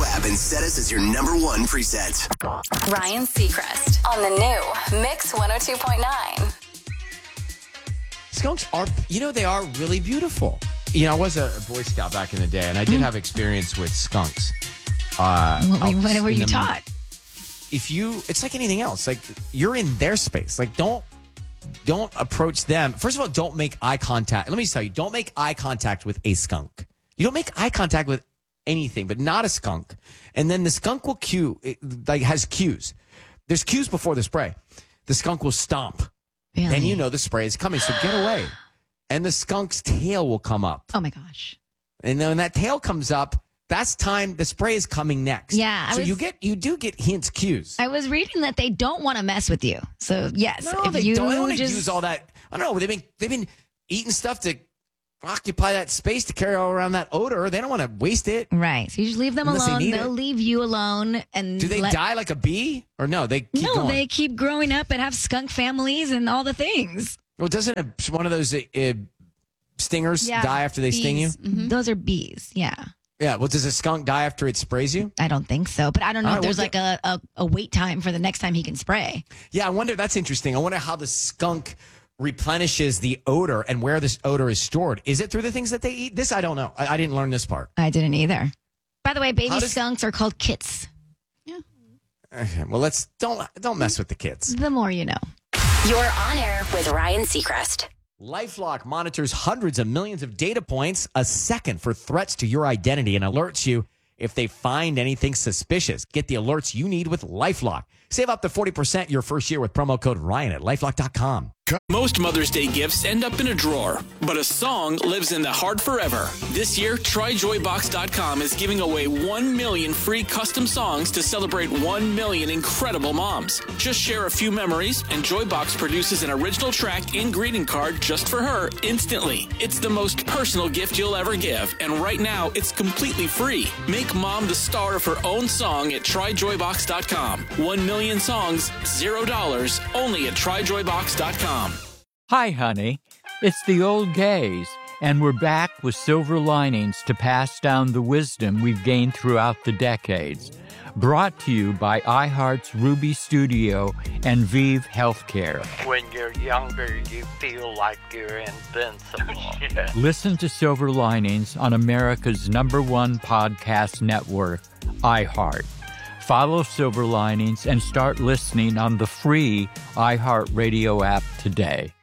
app and set us as your #1 preset. Ryan Seacrest on the new Mix 102.9. Skunks are, they are really beautiful. I was a Boy Scout back in the day, and I did have experience with skunks. What were you taught? It's like anything else. Like, you're in their space. Like, don't approach them. First of all, don't make eye contact. Let me tell you, don't make eye contact with a skunk. You don't make eye contact with anything, but not a skunk. And then the skunk will has cues. There's cues before the spray. The skunk will stomp. Really? Then you know the spray is coming, so get away. And the skunk's tail will come up. Oh, my gosh. And then when that tail comes up, that's time the spray is coming next. Yeah. You do get hints, cues. I was reading that they don't want to mess with you. So, yes. No, they don't. They want to use all that. I don't know. They've been eating stuff to occupy that space to carry all around that odor. They don't want to waste it. Right. So you just leave them alone. They'll leave you alone. And do they die like a bee? Or no, they keep going? They keep growing up and have skunk families and all the things. Well, doesn't one of those stingers die after they sting you? Mm-hmm. Those are bees, yeah. Yeah, well, does a skunk die after it sprays you? I don't think so, but I don't know if there's like a wait time for the next time he can spray. Yeah, I wonder, that's interesting. I wonder how the skunk replenishes the odor and where this odor is stored. Is it through the things that they eat? This, I don't know. I didn't learn this part. I didn't either. By the way, baby skunks are called kits. Yeah. Okay, well, don't mess with the kids. The more you know. You're on air with Ryan Seacrest. LifeLock monitors hundreds of millions of data points a second for threats to your identity and alerts you if they find anything suspicious. Get the alerts you need with LifeLock. Save up to 40% your first year with promo code Ryan at LifeLock.com. Most Mother's Day gifts end up in a drawer, but a song lives in the heart forever. This year, TryJoyBox.com is giving away 1 million free custom songs to celebrate 1 million incredible moms. Just share a few memories, and Joybox produces an original track and greeting card just for her instantly. It's the most personal gift you'll ever give, and right now, it's completely free. Make mom the star of her own song at TryJoyBox.com. 1 million songs, $0, only at TryJoyBox.com. Hi, honey. It's the old gays, and we're back with silver linings to pass down the wisdom we've gained throughout the decades. Brought to you by iHeart's Ruby Studio and Vive Healthcare. When you're younger, you feel like you're invincible. Listen to Silver Linings on America's #1 podcast network, iHeart. Follow Silver Linings and start listening on the free iHeartRadio app today.